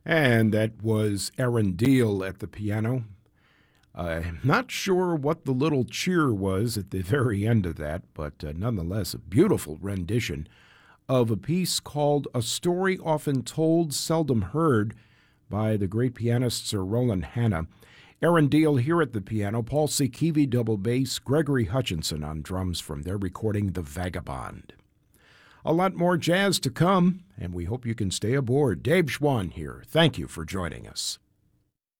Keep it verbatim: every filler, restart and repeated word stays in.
And that was Aaron Deal at the piano. I'm not sure what the little cheer was at the very end of that, but uh, nonetheless, a beautiful rendition of a piece called A Story Often Told, Seldom Heard by the great pianist Sir Roland Hanna. Aaron Deal here at the piano, Paul Sikivi double bass, Gregory Hutchinson on drums from their recording The Vagabond. A lot more jazz to come, and we hope you can stay aboard. Dave Schwann here. Thank you for joining us.